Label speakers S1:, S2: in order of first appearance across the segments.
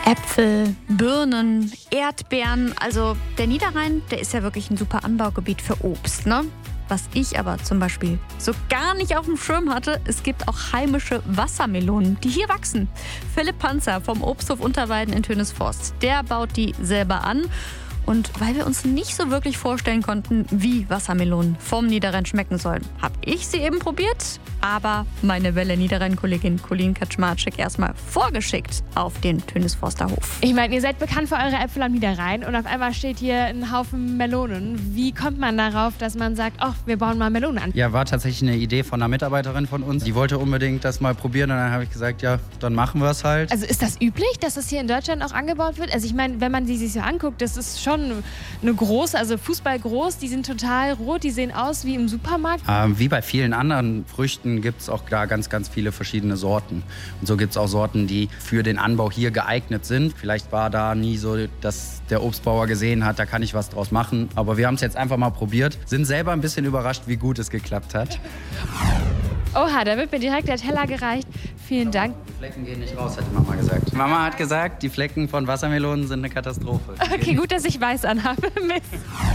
S1: Äpfel, Birnen, Erdbeeren. Also der Niederrhein, der ist ja wirklich ein super Anbaugebiet für Obst, ne? Was ich aber zum Beispiel so gar nicht auf dem Schirm hatte, es gibt auch heimische Wassermelonen, die hier wachsen. Philipp Panzer vom Obsthof Unterweiden in Tönisforst, der baut die selber an. Und weil wir uns nicht so wirklich vorstellen konnten, wie Wassermelonen vom Niederrhein schmecken sollen, habe ich sie eben probiert, aber meine Welle Niederrhein-Kollegin Colleen Kaczmarczyk erstmal vorgeschickt auf den Tönisforster Hof.
S2: Ich meine, ihr seid bekannt für eure Äpfel am Niederrhein und auf einmal steht hier ein Haufen Melonen. Wie kommt man darauf, dass man sagt, ach, wir bauen mal Melonen an?
S3: Ja, war tatsächlich eine Idee von einer Mitarbeiterin von uns. Die wollte unbedingt das mal probieren und dann habe ich gesagt, ja, dann machen wir es halt.
S2: Also ist das üblich, dass das hier in Deutschland auch angebaut wird? Also ich meine, wenn man die sich so anguckt, das ist schon eine große, also Fußball groß, die sind total rot, die sehen aus wie im Supermarkt.
S3: Wie bei vielen anderen Früchten gibt es auch da ganz, ganz viele verschiedene Sorten. Und so gibt es auch Sorten, die für den Anbau hier geeignet sind. Vielleicht war da nie so, dass der Obstbauer gesehen hat, da kann ich was draus machen. Aber wir haben es jetzt einfach mal probiert, sind selber ein bisschen überrascht, wie gut es geklappt hat.
S2: Oha, da wird mir direkt der Teller gereicht. Vielen Dank.
S3: Die Flecken gehen nicht raus, hat die Mama gesagt. Mama hat gesagt, die Flecken von Wassermelonen sind eine Katastrophe.
S2: Okay, gut, dass ich weiß anhabe. Mist.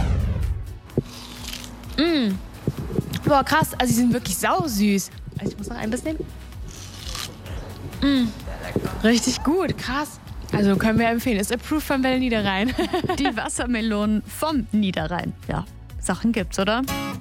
S2: Boah, krass. Also die sind wirklich sausüß. Also ich muss noch ein bisschen. Richtig gut, krass. Also können wir empfehlen. Ist approved von Welle Niederrhein.
S1: Die Wassermelonen vom Niederrhein. Ja, Sachen gibt's, oder?